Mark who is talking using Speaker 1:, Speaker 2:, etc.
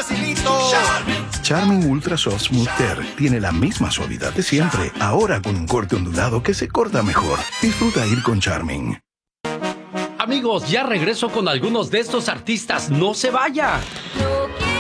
Speaker 1: facilito.
Speaker 2: Charming Ultra Soft Smooth Tear tiene la misma suavidad de siempre, ahora con un corte ondulado que se corta mejor. Disfruta ir con Charming.
Speaker 3: Amigos, ya regreso con algunos de estos artistas. ¡No se vaya!